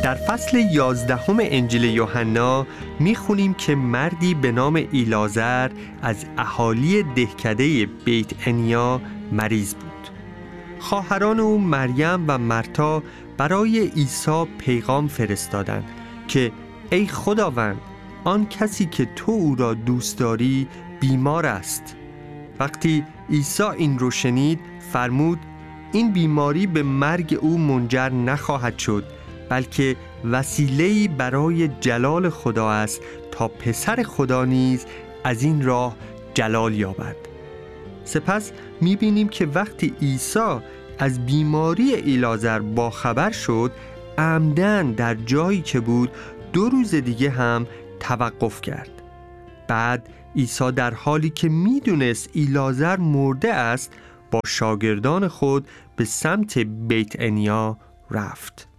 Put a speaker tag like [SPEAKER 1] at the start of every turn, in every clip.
[SPEAKER 1] در فصل 11 انجیل یوحنا میخونیم که مردی به نام ایلازر از اهالی دهکده بیت انیا مریض بود. خواهران او مریم و مرتا برای عیسی پیغام فرستادند که ای خداوند، آن کسی که تو او را دوست داری بیمار است. وقتی عیسی این رو شنید فرمود این بیماری به مرگ او منجر نخواهد شد، بلکه وسیله‌ای برای جلال خدا است تا پسر خدا نیز از این راه جلال یابد. سپس می‌بینیم که وقتی عیسی از بیماری ایلازر باخبر شد، عمدن در جایی که بود 2 روز دیگه هم توقف کرد. بعد عیسی در حالی که میدونست ایلازر مرده است با شاگردان خود به سمت بیت انیا رفت.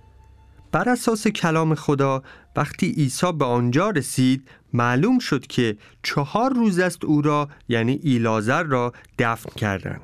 [SPEAKER 1] بر اساس کلام خدا وقتی عیسی به آنجا رسید معلوم شد که 4 روز است او را یعنی ایلازر را دفن کردند.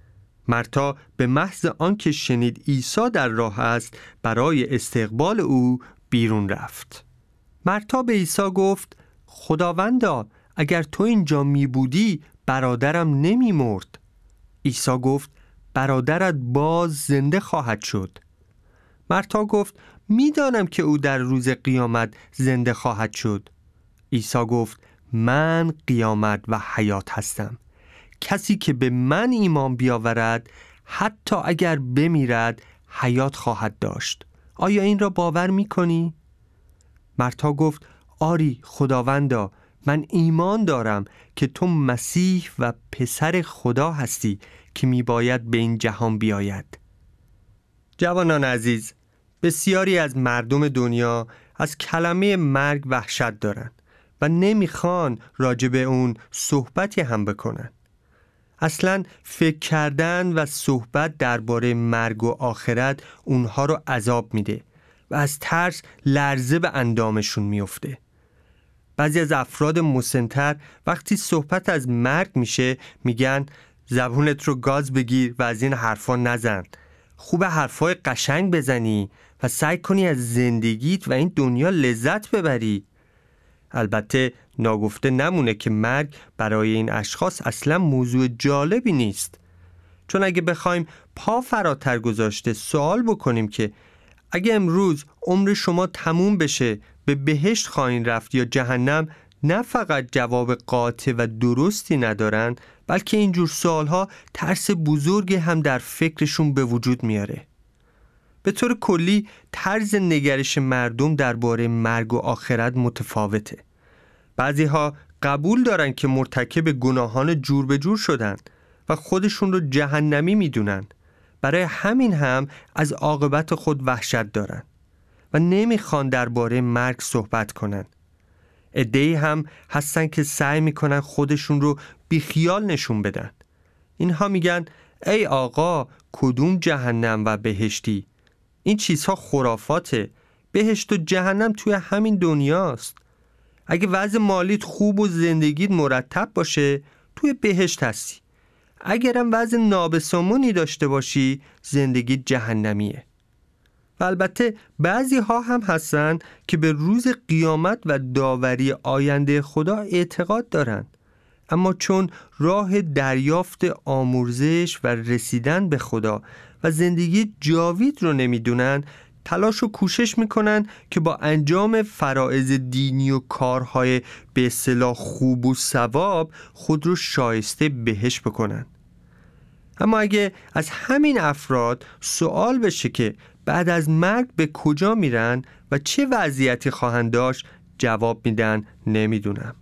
[SPEAKER 1] مرتا به محض آنکه شنید عیسی در راه است برای استقبال او بیرون رفت. مرتا به عیسی گفت خداوندا، اگر تو اینجا می بودی برادرم نمی مرد. عیسی گفت برادرت باز زنده خواهد شد. مرتا گفت میدانم که او در روز قیامت زنده خواهد شد. عیسی گفت من قیامت و حیات هستم. کسی که به من ایمان بیاورد حتی اگر بمیرد حیات خواهد داشت. آیا این را باور می‌کنی؟ مرتا گفت آری خداوندا، من ایمان دارم که تو مسیح و پسر خدا هستی که میباید به این جهان بیاید. جوانان عزیز، بسیاری از مردم دنیا از کلمه مرگ وحشت دارند و نمیخوان راجع به اون صحبتی هم بکنن. اصلاً فکر کردن و صحبت درباره مرگ و آخرت اونها رو عذاب میده و از ترس لرزه به اندامشون میفته. بعضی از افراد مسن‌تر وقتی صحبت از مرگ میشه میگن زبونت رو گاز بگیر و از این حرفا نزن. خوب حرفای قشنگ بزنی و سعی کنی از زندگیت و این دنیا لذت ببری. البته ناگفته نمونه که مرگ برای این اشخاص اصلا موضوع جالبی نیست. چون اگه بخوایم پا فراتر گذاشته سوال بکنیم که اگه امروز عمر شما تموم بشه به بهشت خواهید رفت یا جهنم، نه فقط جواب قاطع و درستی ندارن، بلکه اینجور سوالها ترس بزرگی هم در فکرشون به وجود میاره. به طور کلی طرز نگرش مردم درباره مرگ و آخرت متفاوته. بعضیها قبول دارن که مرتکب گناهان جور به جور شدن و خودشون رو جهنمی میدونن. برای همین هم از عاقبت خود وحشت دارن و نمیخوان درباره مرگ صحبت کنن. عده‌ای هم هستن که سعی میکنن خودشون رو بیخیال نشون بدن. اینها میگن ای آقا، کدوم جهنم و بهشتی؟ این چیزها خرافاته. بهشت و جهنم توی همین دنیاست. اگه وضع مالیت خوب و زندگیت مرتب باشه توی بهشت هستی. اگرم وضع نابسامونی داشته باشی زندگی جهنمیه. و البته بعضی ها هم هستن که به روز قیامت و داوری آینده خدا اعتقاد دارن، اما چون راه دریافت آمرزش و رسیدن به خدا و زندگی جاوید رو نمیدونن، تلاش و کوشش میکنن که با انجام فرائض دینی و کارهای به اصطلاح خوب و ثواب خود رو شایسته بهشت بکنن. اما اگه از همین افراد سوال بشه که بعد از مرگ به کجا میرن و چه وضعیتی خواهند داشت، جواب میدن نمیدونم.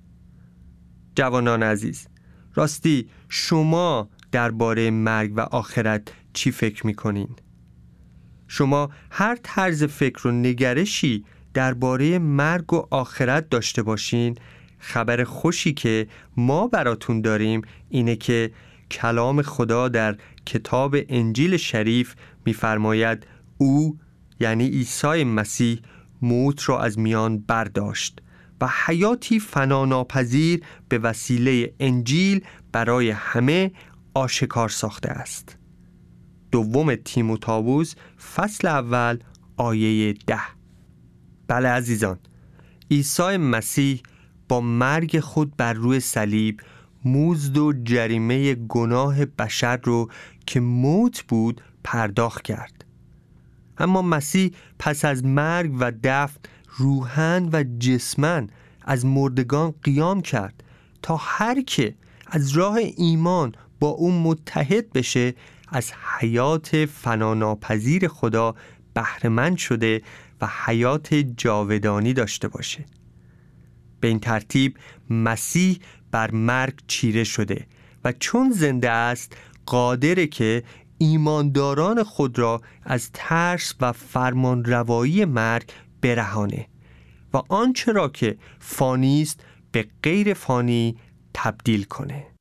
[SPEAKER 1] جوانان عزیز، راستی شما درباره مرگ و آخرت چی فکر میکنین؟ شما هر طرز فکر و نگرشی درباره مرگ و آخرت داشته باشین، خبر خوشی که ما براتون داریم اینه که کلام خدا در کتاب انجیل شریف می‌فرماید او یعنی عیسی مسیح موت را از میان برداشت و حیاتی فناناپذیر به وسیله انجیل برای همه آشکار ساخته است. دوم تیموتائوس فصل اول آیه 10. بله عزیزان، عیسی مسیح با مرگ خود بر روی صلیب مزد و جریمه گناه بشر رو که موت بود پرداخت کرد. اما مسیح پس از مرگ و دفن روحاً و جسماً از مردگان قیام کرد تا هر که از راه ایمان با او متحد بشه از حیات فناناپذیر خدا بهره‌مند شده و حیات جاودانی داشته باشه. به این ترتیب مسیح بر مرگ چیره شده و چون زنده است قادره که ایمانداران خود را از ترس و فرمانروایی مرگ برهانه و آنچه را که فانی است به غیر فانی تبدیل کنه.